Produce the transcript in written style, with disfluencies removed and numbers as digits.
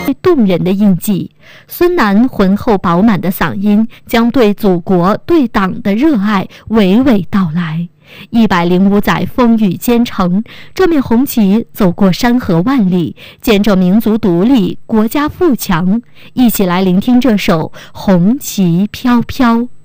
动人的印记。孙楠浑厚饱满的嗓音将对祖国、对党的热爱娓娓道来。105载风雨兼程，这面红旗走过山河万里，见证民族独立、国家富强。一起来聆听这首《红旗飘飘》。